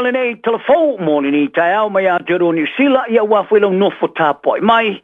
le nei telefon mo ni tai au mai atu New Zealand ia wa fo no fo tapo mai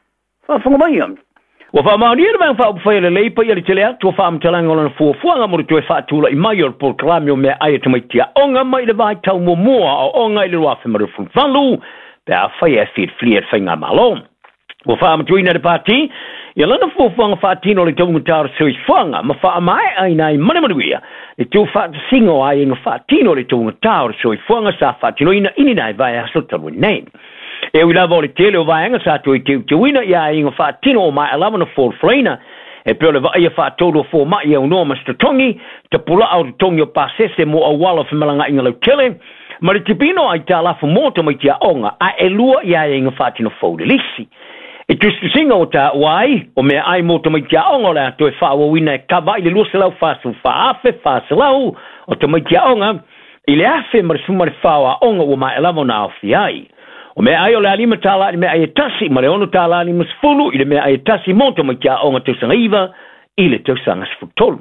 fa fo mai wa fa ma ni ma fa fa le lei pa ia le tele tu fa am telanga ona fo nga mo tu fa tu la mai or proclamio me ai te mai tia onga mai le vai tau mo mo onga le wa fa mo fu valu pe a fa ia fit flier finga malom wa fa am tuina de party ia lana fo nga fa tino le tau mutar so fanga ma fa mai ai nai mana manuia e tu fa singo ai nga fa tino le tau mutar so fanga sa fa tino ina nai vai a so talu nei e wi lavo le tele o vai nga sa tu te wina ia nga fa tino mai ala na for freina e pe le vai fa todo fo mai ia no Mr. Tongi te pula au tongi o pasese mo a wala fa malanga inga le tele ma le tipino ai ta la fo moto mai tia onga a e lua ia nga fa tino fo de lisi e tu singa o ta wai o me ai moto mai tia onga la to e fa o wina e ka vai le lu se lau fa su fa afe fa se lau o te mai tia onga ile afe mar su mar fa wa onga o mai lavo na ofi ai o me ai o le alima tala me ai tasi ma le ono tala ni masfulu ile me ai tasi moto mai tia onga te sangiva ile te sanga sfutol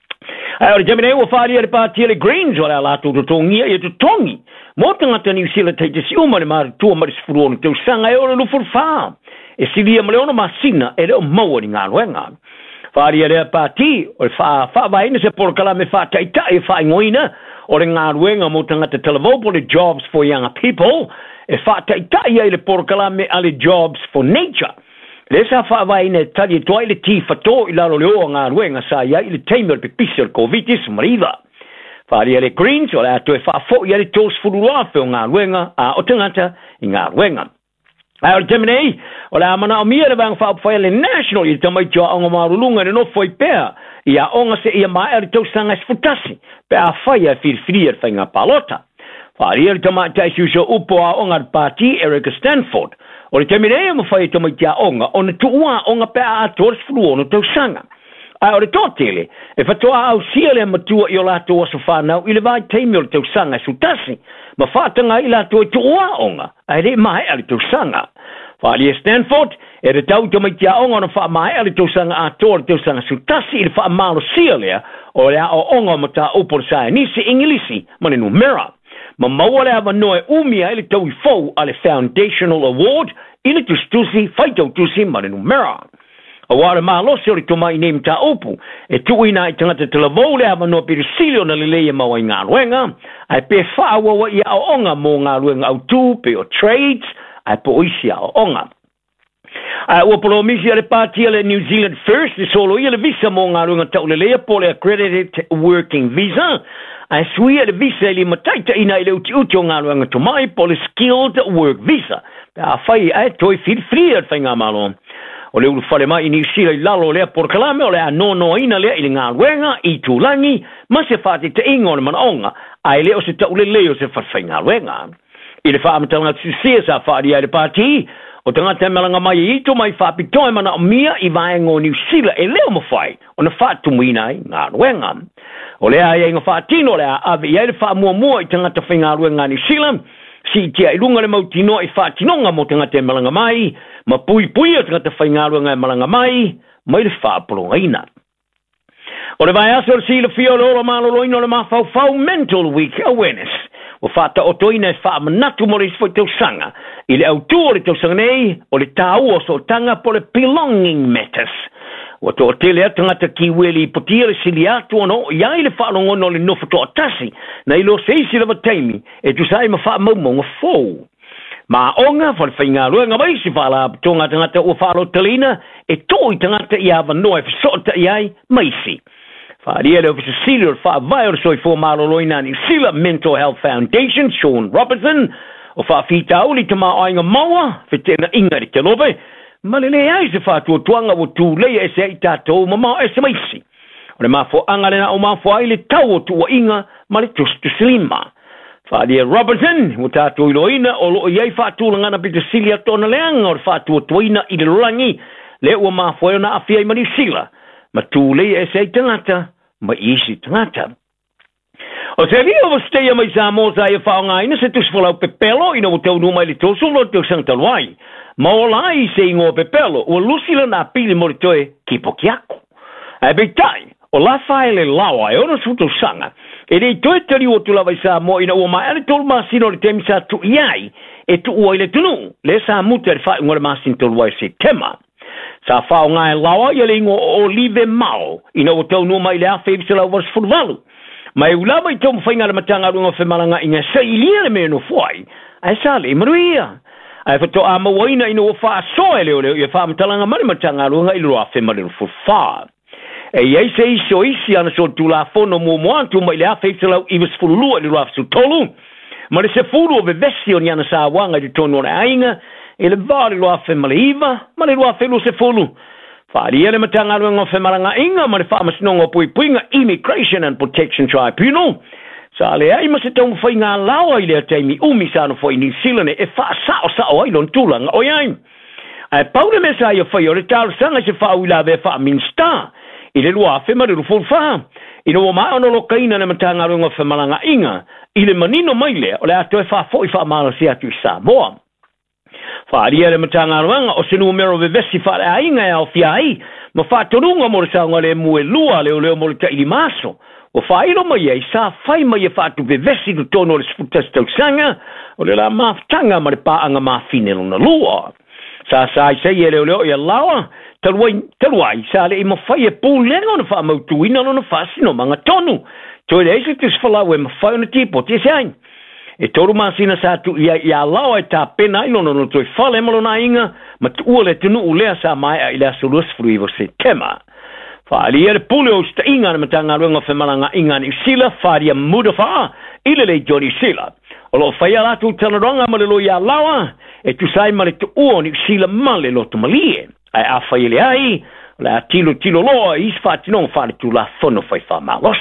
ai o jamine o fali le parti le Greens o la to tongi e to tongi moto ngata New Zealand te si uma le mar tu mar sfulu te sanga e o le fa e si via mleona masina e le mo ni nga wenga fali le parti o fa vai ne se por kala me fa tai tai fa ngoina o le nga wenga mo tanga te televopo le jobs for young people e fa tai tai le por kala me ale jobs for nature le sa fa vai ne tali toile ti fa to ila lo le nga wenga sa ia ile timer pe pisel covidis mariva fali le Greens o la to fa fo ia le tos furua fe nga wenga a o tanga nga wenga ai o temene o la mana o mia le bang fa fa le national i tamai jo onga marulunga no foi pea ia onga se ia mai er to sanga sfutasi pe a fa ia fir fanga palota fa ia tamai ta shuso upo a onga party Eric Stanford o le temene mo fa tamai ja onga on tuwa onga pe a tos fluo no to sanga ai o le totele e fa to au siele matua i o la to so fa na i le vai taimio to sanga sutasi ma fa tanga i la to tuwa onga ai le mai ale to sanga fa li Stanford e le tau to mai tia onga no fa mai ale to sanga a to sanga sutasi i fa malo siele o le o onga mata upor sa ni se ingilisi mane numera ma mawale ava noe umia i le tau i fo ale foundational award i le tustusi faito tusi mane numera a wara malo se to mai name ta opu e tuina i tangata te lavole ava no perisilio na lelea mawa i ngā ruenga ai pe whaawa wa i a onga mo ngā ruenga au tu pe o trades ai po isi a onga ai ua polo misi ale pātia le New Zealand First i solo i le visa mo ngā ruenga tau lelea po le accredited working visa ai sui le visa ili mataita ina i le uti o ngā ruenga to mai po le skilled work visa pe a whai ai toi fri at whai ngā malo o le fale mai ni sila i lalo le por kalame o le no ina le i ngā ruenga i tūlangi ma se whāti te ingo na manaonga ai le o se tau le leo se whawhai ngā ruenga i le whaamatanga tsusia sa whaari ai le pāti o tangata melanga mai i to mai whapitoe mana o mia i vaengo New Zealand e leo mawhai o na whātumuina i ngā ruenga o le ai inga whātino le a ave i ai le whaamua i tangata whai ngā ruenga New Zealand si tia i lunga le mautino i whātinonga mo tangata melanga mai ma pui o tangata whaingaru ngai malanga mai le whaapolonga ina. O le vai aso si le fio le ora malolo ino le mawhau mental week awareness. O whata o toina e wha manatu mo le isfoi tau sanga. I le autu o le tau sanga nei o le tau o so tanga po le belonging matters. O to o tele tangata ki weli potia le sili atu ono iai le whaalongono le nofo to atasi na ilo seisi le wataimi e tu sai ma wha maumonga fou. Ma onga fa whainga ruenga mai si whala tonga tangata o whalo talina e toi tangata i awa noe whasota i ai mai si. Wharia le ofisa sili o wha vai o soi fō malo loina ni Sila Mental Health Foundation, Sean Robertson, o wha whita auli te maa ainga maua, whetena inga ri te lope, ma le ai se wha tuanga o tū leia e se ai tātou ma maa e se maisi. O le maa fo angarena o maa fo ai le tau o tua inga ma le tustu silima. Whadia Robertson, o tātou iloina, o loo iei whātūlanga na pita silia tōna leanga o whātua tuaina i le rolangi, le ua mawhoi o na awhia i mani sila, ma tūlei e sei tangata, ma isi tangata. O se ria o stea mai sa moza e whaonga ina se tusfolau pepelo, ina o tau numai le tosu lo tau sangtaluai, ma o lai se ingo pepelo, o lusila na pili moritoe ki pokiako. Ai beitai, o la whae le lawa e ono suto sanga, e dei toi tari o tula vai sa mo ina o mai ale tolu masino le temi sa tu iai e tu ua ile tunu le sa muta le whai ngore masino tolu wai se tema sa whao ngai lawa ia le ingo o live mao ina o tau nua mai le a whai bisala was fulvalu mai ulama i tomu whainga le matanga runga whemalanga inga sa ilia le mea no fuai ai sa le maruia ai fato a mawaina ina o wha soe leo leo ia wha matalanga mani matanga runga ilo a whemale no fulfa e iei se iso isi ana so tu la fono mo moantu mai le a whaisala i was fululua ilo a tolu ma le se fulu o vevesi o niana sa wanga di tono na ainga e le vale lo a whemale iwa ma le lo a whelu se fulu Wharia le matanga runga whemaranga inga ma le whaamasnonga pui puinga Immigration and Protection Tribunal. Sa le ai ma se tau whainga lawa i lea teimi umi sa no whai New Zealand e wha sao ai lon tūlanga o iai. Ai paure me sa ia whai o le tāru sanga se whaawila ve wha minsta i le lua whemare ruful wha. I no maa ono lokaina le matanga runga whemaranga inga i le manino mai lea o le ato e wha fo i wha mara si atu i Samoa. Wharia le matanga ranga o senu mero vevesi whare a inga e au fiai, ma whatorunga mo le saunga le mue lua leo leo mo le ta ili maso. O whairo mai ei sa whai mai e whatu vevesi tu tono le sputas tau sanga, o le la maftanga ma le paanga mafine na lua. Sa i sei e leo leo e lawa, taruai sa le i ma whai e pū lenga na wha mautuina no na whasino manga tonu. Toi le eise tis whalau e ma whai na tipo, tis ein. E toru masina sa tu ia lawa e ta pena ilo no toi fale malo na inga ma tu ua le tunu ulea sa mai a ila sulus fruivo se tema. Whaali e le pule o sta inga na matanga runga whemalanga inga ni sila wharia muda wha ile le Johnny Sila. O lo whaia latu tanaronga ma le lo ia lawa e tu sai ma le tu ua ni sila male lo tu malie. Ai a whaia le ai le a tilo loa is whatinong whaari tu la whono whai wha malos.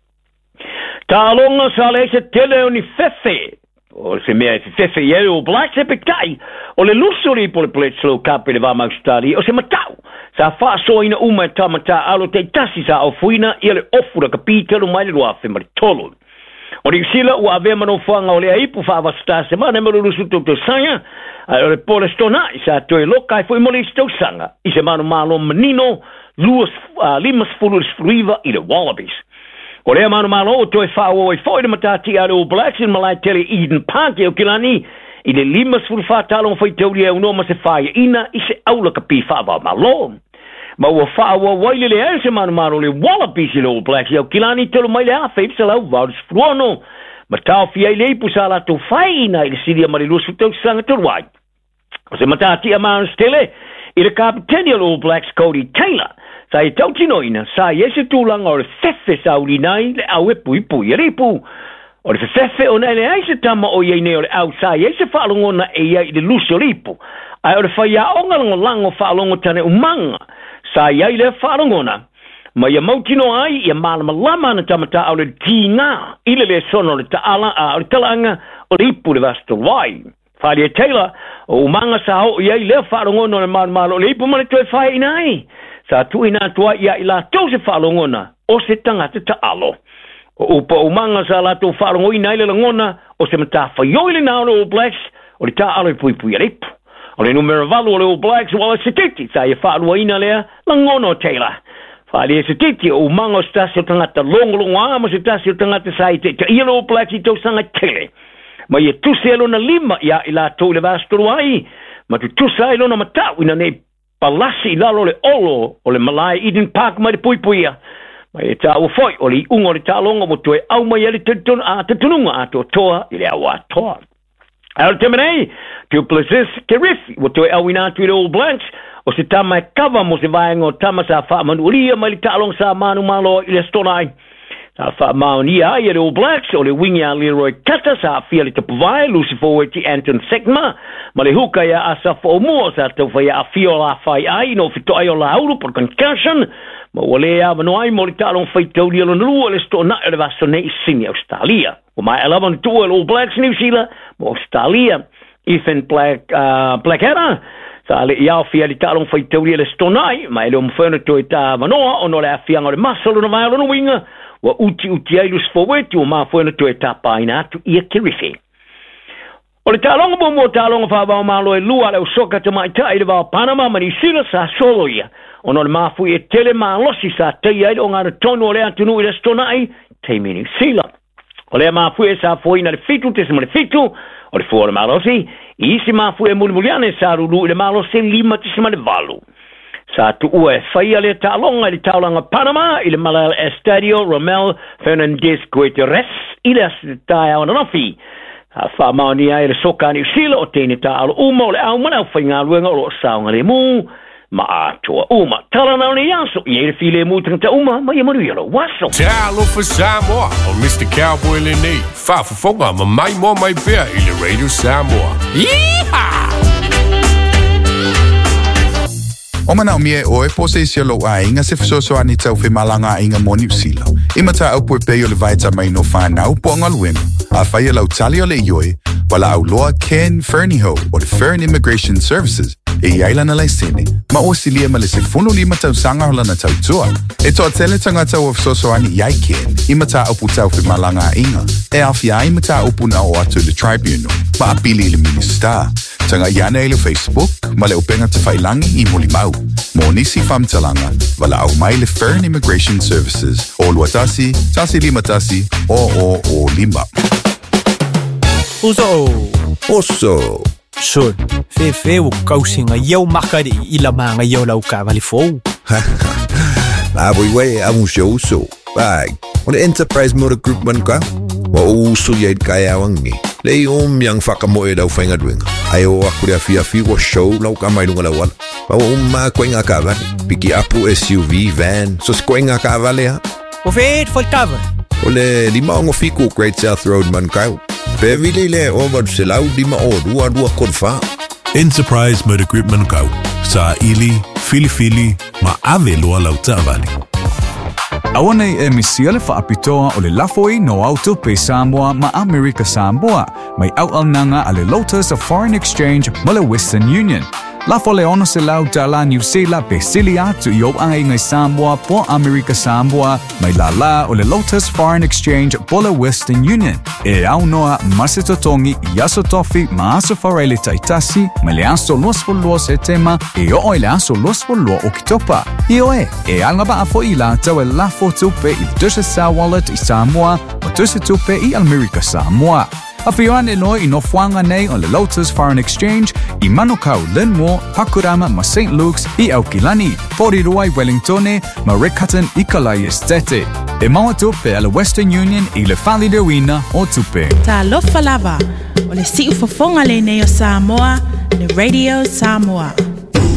Ta longa sa le se tele o ni fefe. O se mea se fefe iere o Black se pekai. O le lusuri po le plate slow kape le vama ustari. O se matau. Sa wha soina uma e tamata alo te tasi sa o fuina i le ofura ka pītero mai le ruafe mari tolo. O ni sila ua ave mano whanga o le aipu wha avasta se mana mero lusu tau tau sanga. O le pole stona i sa toe loka i fui mole i tau sanga. I se mano malo manino limas fulus fruiva i le wallabies. O lea manu malo o toi whao o i fwoi matati a All Blacks in Malai Tele Eden Park e o kilani i le limas fulfa talong whai teuri e unoma se whaia ina i se aula ka pi whawa malo. Ma ua whao o waile le ea se manu malo le wallabies i le All Blacks e o kilani telu mai le a whaip sa lau vaudis fruono. Ma tau fia i le ipu sa la tau whai ina i le siria marilusu tau sanga turuai. O se matati a manu stele i le kapiteni o All Blacks Cody Taylor. Sa i tau tino ina, sa i ese tūlanga o le fefe sa uri nai le au e pui pui e ripu. O le fefe o nei le aise tama o iei nei o le au sa i ese whaalongona e iei le lusi o ripu. Ai o le whaia ongalango lango whaalongo tane umanga. Sa i ai le whaalongona. Ma ia mautino ai ia malama lama na tamata o le tīngā. Ile le sono le talanga o ripu le vasto wai. Whalia Taylor o umanga sa ho iei le whaalongona o le malo o le ripu mani toi whai inai. Sa tu ina tua ia ila tau se whalongona o se tangata ta alo. O upa umanga sa la tau whalongo ina ile langona o se mata whaioi le nao le All Blacks o le ta alo i pui pui aripu. O le numero valu o le All Blacks wala se titi sa ia whalua ina lea langona o Taylor. Whali e se titi o umanga o se tasi o tangata longolongo ama se tasi o tangata sa i te ia le All Blacks i tau sanga tele. Ma ia tuse alo na lima ia ila tau le vastoro ai. Ma tu tusa alo na matau ina nei palasi lalo le olo o le Malai Eden Park mai le pui puia. Mai e tāua foi o le ungo le tālonga mo toe au mai ele te tununga a to toa i le awa toa. Ai o temenei, tu plezis ke rifi mo toe au ina atu i le All Blacks o se tama e kava mo se vaenga o tama sa wha manuria mai le tālonga sa manu malo i le stonai. Sa wha maonia ai le All Blacks o le wingi a Leroy Kata sa fia le tapuvai Lucy Forward ti Anton Sekma ma le huka ia asa fo mua sa tau whai a fio la whai ai no fito ai o la auru por concussion ma wale a mano ai mo le talong whai tau li alo nalua le sto na ele vaso nei sini Australia o mai alaman tu el All Blacks New Zealand mo Australia Ethan Blackadder sa le iau fia li talong whai tau li le sto nai ma ele o mwhena toi ta manoa o no le a fianga le masalo na vai alo na winga wa uti ai lus fo wetu o ma fo na to etapa ina tu ia kirife O le talonga mo talonga fa malo e lua le soka te mai tai le va Panama mani sila sa solo ia. Ono le mafu e tele malosi sa te ai o ngara tonu o le atunu i le stonai te mini sila. O le mafu e sa foi na le fitu te se le fitu o le fuore malosi i isi mafu e muliane sa rulu le malosi lima te se le valu. Sa tu ue faia le talonga le talonga Panama i le Malal Estadio Romel Fernandez Guterres i le astai au nafi. Fa maoni ai le soka ni sila o tene ta alo uma o le au mana whainga ruenga o saunga le mu ma atua uma tala na ni yaso i e le file mu tanga uma ma i maru yalo waso Talo for Samoa o Mr. Cowboy le nei fa fonga ma mai mo mai bea i le Radio Samoa Yeehaw! O mana o mie o e pose isi alo a inga se fisoso ani tau whi malanga inga mo New Zealand. Ima ta au pue peo le vaita mai no whanau po anga luenga. A whai lau tali o le ioi, wala au loa Ken Fernieho o le Fern Immigration Services. E iaila na lai sene, ma o silia ma le se funu lima tau sanga hola na tau tua. E toa tele tanga tau o fisoso ani iai Ken, ima ta au pu tau whi malanga inga. E awhi a ima ta upu na o atu le tribunal, ma apili le minister. Tanga iana e le Facebook, ma le upenga te whailangi i muli mau. Mo nisi whamtalanga, wala au mai le Fern Immigration Services. O luatasi, tasi lima tasi, o lima. Oso. Son, fe o kausinga iau makari i la manga iau lau ka vali fou. La boi amu se uso. Bag. O le Enterprise Motor Group man ka. Wa uso yai kai awangi. Lei yang whakamoe lau whainga duenga. Ai o akure a fiafi wa show lau ka mai lunga lau wala. Wa ma koinga ka vale. Piki apu SUV, van. So koinga ka vale ha. O feet for cover. O le lima ongo fiku Great South Road man kau. Pe vile le over se lau lima o dua kodfa. Enterprise Motor Group man kau. Sa ili, fili, ma ave loa lau tavali. Awana e misia le whaapitoa o le lafoi no auto pe Samoa ma Amerika Samoa, mai au nanga a le Lotus of Foreign Exchange ma le Western Union. Lafo le ono se lau tala New Zealand pe sili atu i au anga ingai Samoa po Amerika Samoa, mai la o le Lotus Foreign Exchange po le Western Union. E au noa masetotongi i aso tofi ma aso whareile taitasi, mai le aso luasfolua se tema, e o le aso luasfolua o kitopa. I oe, e alaba a fo i la tau e lafo tupe i Dusa Sa Wallet i Samoa, o Dusa tupe i Amerika Samoa. A whioane noi i nofuanga nei o le Lotus Foreign Exchange i Manukau Linmore, Pakurama ma St. Luke's i Aukilani, Porirua i Wellingtone ma Rick Hutton i Kalai Estete. E maua tupe a le Western Union i le Whalidewina o tupe. Ta lofa lava o le si'u fofonga le nei o Samoa, le Radio Samoa.